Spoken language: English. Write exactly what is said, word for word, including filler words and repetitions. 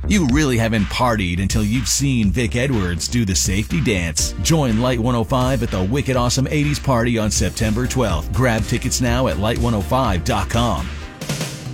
You really haven't partied until you've seen Vic Edwards do the safety dance. Join Light one oh five at the Wicked Awesome eighties Party on September twelfth. Grab tickets now at light one oh five dot com.